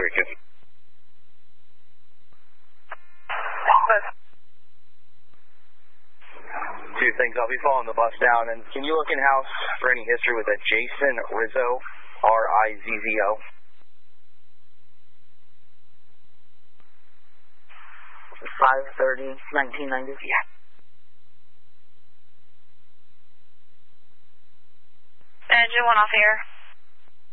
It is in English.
Rico. Two things, I'll be following the bus down, and can you look in house for any history with a Jason Rizzo, R-I-Z-Z-O? 5/30/1990. Yeah. Engine 1 off here.